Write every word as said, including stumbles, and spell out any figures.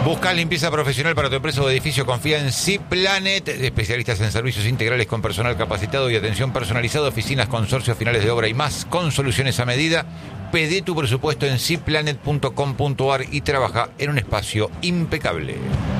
Buscás limpieza profesional para tu empresa o edificio, confía en C-Planet, especialistas en servicios integrales con personal capacitado y atención personalizada, oficinas, consorcios, finales de obra y más, con soluciones a medida. Pedí tu presupuesto en c planet punto com punto a r y trabaja en un espacio impecable.